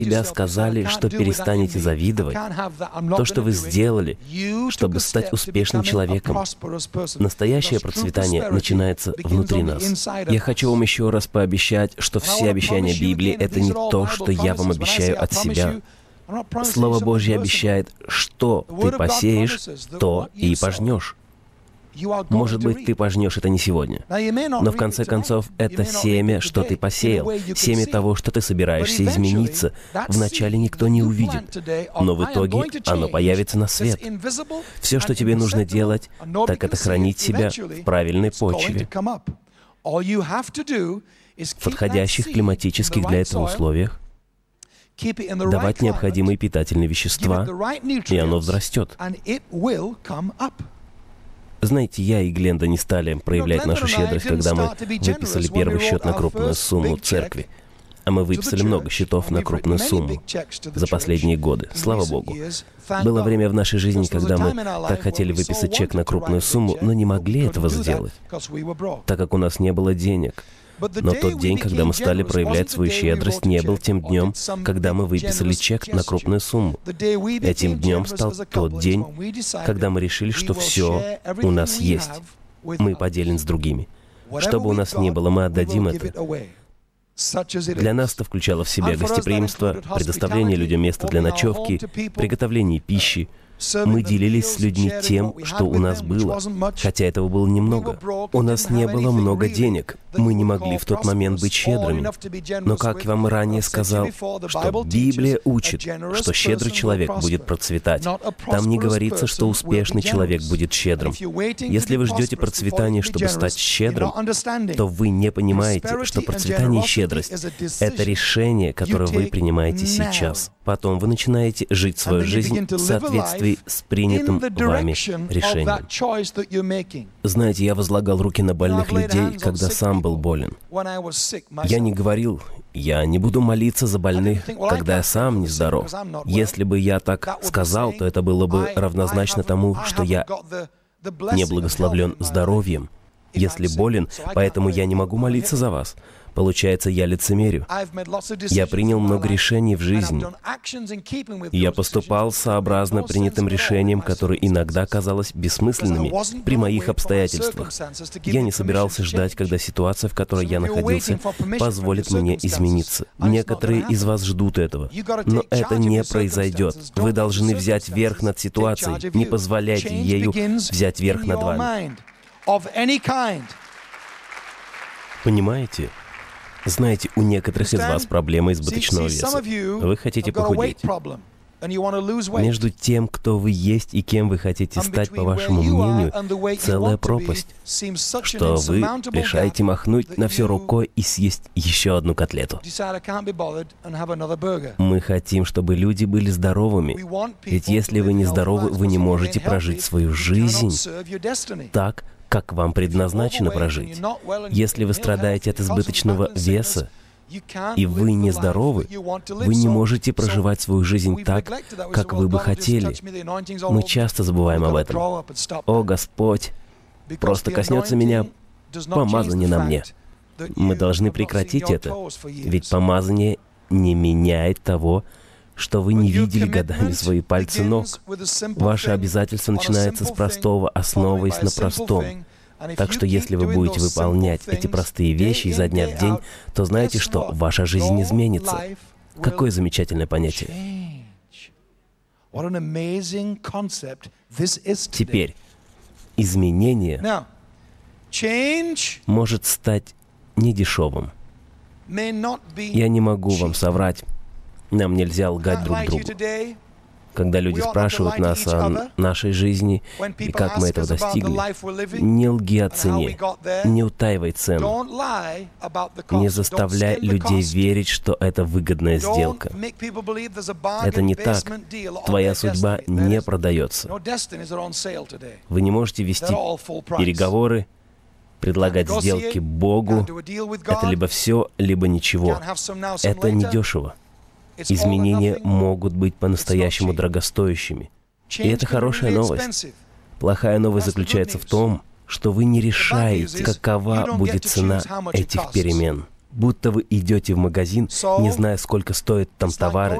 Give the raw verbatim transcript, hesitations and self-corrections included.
себя сказали, что перестанете завидовать, то, что вы сделали, чтобы стать успешным человеком. Настоящее процветание начинается внутри нас. Я хочу вам еще раз пообещать, что все обещания Библии — это не то, что я вам обещаю от себя. Слово Божье обещает, что ты посеешь, то и пожнешь. Может быть, ты пожнешь это не сегодня, но в конце концов, это семя, что ты посеял, семя того, что ты собираешься измениться, вначале никто не увидит, но в итоге оно появится на свет. Все, что тебе нужно делать, так это хранить себя в правильной почве, в подходящих климатических для этого условиях, давать необходимые питательные вещества, и оно взрастет. Знаете, я и Гленда не стали проявлять нашу щедрость, когда мы выписали первый счет на крупную сумму церкви. А мы выписали много счетов на крупную сумму за последние годы. Слава Богу. Было время в нашей жизни, когда мы так хотели выписать чек на крупную сумму, но не могли этого сделать, так как у нас не было денег. Но тот день, когда мы стали проявлять свою щедрость, не был тем днем, когда мы выписали чек на крупную сумму. Этим днем стал тот день, когда мы решили, что все у нас есть. Мы поделим с другими. Что бы у нас ни было, мы отдадим это. Для нас это включало в себя гостеприимство, предоставление людям места для ночевки, приготовление пищи. Мы делились с людьми тем, что у нас было, хотя этого было немного. У нас не было много денег. Мы не могли в тот момент быть щедрыми. Но, как я вам ранее сказал, что Библия учит, что щедрый человек будет процветать. Там не говорится, что успешный человек будет щедрым. Если вы ждете процветания, чтобы стать щедрым, то вы не понимаете, что процветание и щедрость — это решение, которое вы принимаете сейчас. Потом вы начинаете жить свою жизнь в соответствии с принятым вами решением. Знаете, я возлагал руки на больных людей, когда сам был болен. Я не говорил, я не буду молиться за больных, когда я сам нездоров. Если бы я так сказал, то это было бы равнозначно тому, что я не благословлен здоровьем, если болен, поэтому я не могу молиться за вас. Получается, я лицемерю. Я принял много решений в жизни. Я поступал сообразно принятым решениям, которые иногда казалось бессмысленными при моих обстоятельствах. Я не собирался ждать, когда ситуация, в которой я находился, позволит мне измениться. Некоторые из вас ждут этого, но это не произойдет. Вы должны взять верх над ситуацией. Не позволяйте ею взять верх над вами. Понимаете? Знаете, у некоторых из вас проблема избыточного веса. Вы хотите похудеть. Между тем, кто вы есть и кем вы хотите стать, по вашему мнению, целая пропасть, что вы решаете махнуть на все рукой и съесть еще одну котлету. Мы хотим, чтобы люди были здоровыми. Ведь если вы не здоровы, вы не можете прожить свою жизнь так, как вам предназначено прожить. Если вы страдаете от избыточного веса, и вы нездоровы, вы не можете проживать свою жизнь так, как вы бы хотели. Мы часто забываем об этом. «О, Господь, просто коснется меня помазание на мне». Мы должны прекратить это, ведь помазание не меняет того, что вы не видели годами свои пальцы ног. Ваше обязательство начинается с простого, основываясь на простом. Так что если вы будете выполнять эти простые вещи изо дня в день, то знаете, что ваша жизнь изменится. Какое замечательное понятие. Теперь, изменение может стать недешевым. Я не могу вам соврать. Нам нельзя лгать друг другу. Когда люди спрашивают нас о нашей жизни и как мы этого достигли, не лги о цене, не утаивай цену, не заставляй людей верить, что это выгодная сделка. Это не так. Твоя судьба не продается. Вы не можете вести переговоры, предлагать сделки Богу. Это либо все, либо ничего. Это недешево. Изменения могут быть по-настоящему дорогостоящими. И это хорошая новость. Плохая новость заключается в том, что вы не решаете, какова будет цена этих перемен. Будто вы идете в магазин, не зная, сколько стоят там товары,